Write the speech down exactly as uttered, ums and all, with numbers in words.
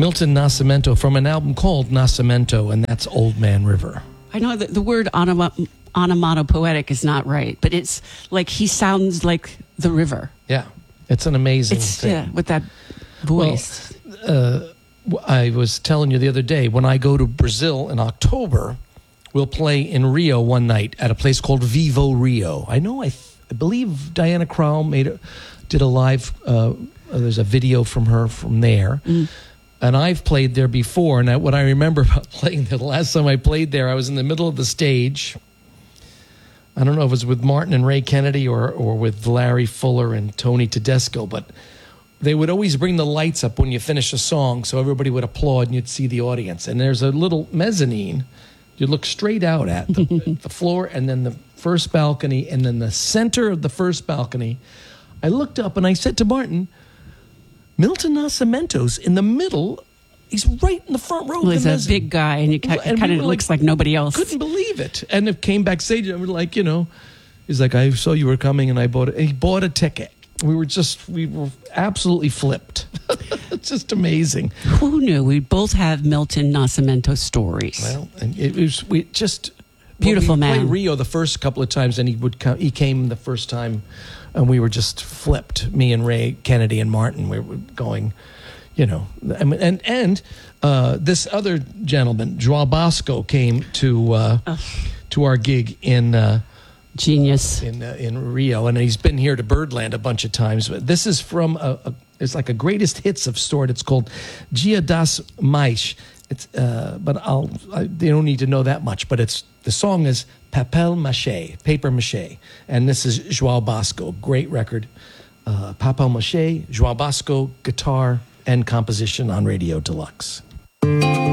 Milton Nascimento from an album called Nascimento, and that's Old Man River. I know that the word onoma- onomatopoetic is not right, but it's like he sounds like the river. Yeah, it's an amazing It's thing. yeah, with that voice. Well, uh, I was telling you the other day, when I go to Brazil in October, we'll play in Rio one night at a place called Vivo Rio. I know, I, th- I believe Diana Krall made a, did a live, uh, there's a video from her from there. Mm. And I've played there before, and I, what I remember about playing there, the last time I played there, I was in the middle of the stage. I don't know if it was with Martin and Ray Kennedy or, or with Larry Fuller and Tony Tedesco, but they would always bring the lights up when you finish a song so everybody would applaud and you'd see the audience. And there's a little mezzanine you look straight out at, the, the floor, and then the first balcony, and then the center of the first balcony. I looked up and I said to Martin, Milton Nascimento's in the middle. He's right in the front row. Well, of he's the a mezzanine. big guy, and you kind we of looks like, like nobody else. Couldn't believe it. And it came backstage, and we were like, you know, he's like, I saw you were coming, and I bought it. And he bought a ticket. We were just, we were absolutely flipped. It's just amazing. Who knew? We both have Milton Nascimento stories. Well, and it was we just beautiful we man. Played Rio the first couple of times, and he would come. He came the first time, and we were just flipped. Me and Ray Kennedy and Martin, we were going. You know, and and uh, this other gentleman, João Bosco, came to uh, to our gig in uh, Genius in uh, in Rio, and he's been here to Birdland a bunch of times. But this is from a, a it's like a greatest hits of sort. It's called Dia das Mais. It's uh, but I'll I, they don't need to know that much. But it's the song is Papel Maché, paper mache, and this is João Bosco, great record. Uh, Papel Maché, João Bosco, guitar and composition on Radio Deluxe.